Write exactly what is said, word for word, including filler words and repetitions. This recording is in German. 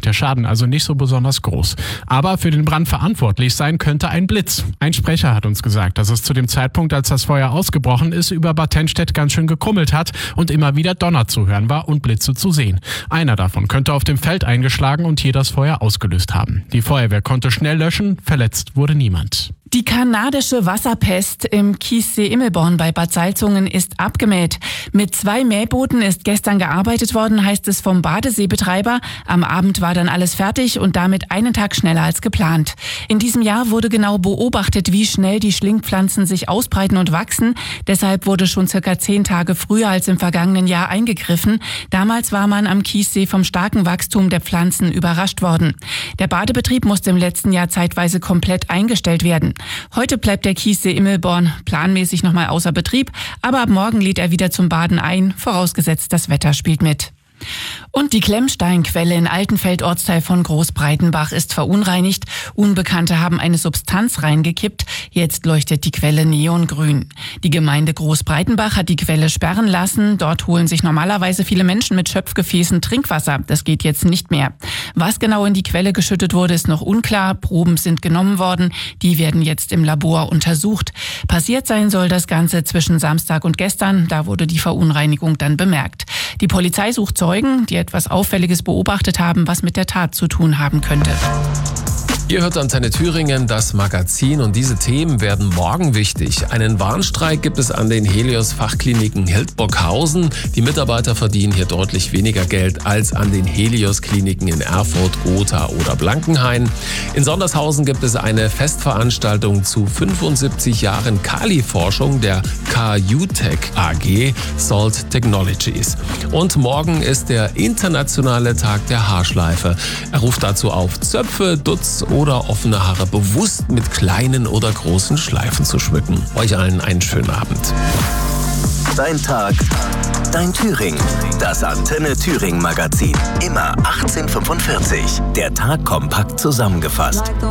Der Schaden also nicht so besonders groß. Aber für den Brand verantwortlich sein könnte ein Blitz. Ein Sprecher hat uns gesagt, dass es zu dem Zeitpunkt, als das Feuer ausgebrochen ist, über Bad Tennstedt ganz schön gekrummelt hat und immer wieder Donner zu hören war und Blitze zu sehen. Einer davon könnte auf dem Feld eingeschlagen und hier das Feuer ausgelöst haben. Die Feuerwehr konnte schnell löschen, verletzt wurde niemand. Die kanadische Wasserpest im Kiessee Immelborn bei Bad Salzungen ist abgemäht. Mit zwei Mähbooten ist gestern gearbeitet worden, heißt es vom Badeseebetreiber. Am Abend war dann alles fertig und damit einen Tag schneller als geplant. In diesem Jahr wurde genau beobachtet, wie schnell die Schlingpflanzen sich ausbreiten und wachsen. Deshalb wurde schon circa zehn Tage früher als im vergangenen Jahr eingegriffen. Damals war man am Kiessee vom starken Wachstum der Pflanzen überrascht worden. Der Badebetrieb musste im letzten Jahr zeitweise komplett eingestellt werden. Heute bleibt der Kiessee Immelborn planmäßig nochmal außer Betrieb, aber ab morgen lädt er wieder zum Baden ein, vorausgesetzt das Wetter spielt mit. Und die Klemmsteinquelle in Altenfeld, Ortsteil von Großbreitenbach, ist verunreinigt. Unbekannte haben eine Substanz reingekippt. Jetzt leuchtet die Quelle neongrün. Die Gemeinde Großbreitenbach hat die Quelle sperren lassen. Dort holen sich normalerweise viele Menschen mit Schöpfgefäßen Trinkwasser. Das geht jetzt nicht mehr. Was genau in die Quelle geschüttet wurde, ist noch unklar. Proben sind genommen worden. Die werden jetzt im Labor untersucht. Passiert sein soll das Ganze zwischen Samstag und gestern. Da wurde die Verunreinigung dann bemerkt. Die Polizei sucht Zeugen, die etwas Auffälliges beobachtet haben, was mit der Tat zu tun haben könnte. Ihr hört Antenne Thüringen, das Magazin, und diese Themen werden morgen wichtig. Einen Warnstreik gibt es an den Helios-Fachkliniken Hildburghausen. Die Mitarbeiter verdienen hier deutlich weniger Geld als an den Helios-Kliniken in Erfurt, Gotha oder Blankenhain. In Sondershausen gibt es eine Festveranstaltung zu fünfundsiebzig Jahren Kali-Forschung der K U T E C A G Salt Technologies. Und morgen ist der internationale Tag der Haarschleife. Er ruft dazu auf, Zöpfe, Dutz oder offene Haare bewusst mit kleinen oder großen Schleifen zu schmücken. Euch allen einen schönen Abend. Dein Tag, dein Thüringen. Das Antenne Thüringen Magazin. Immer achtzehn Uhr fünfundvierzig. Der Tag kompakt zusammengefasst.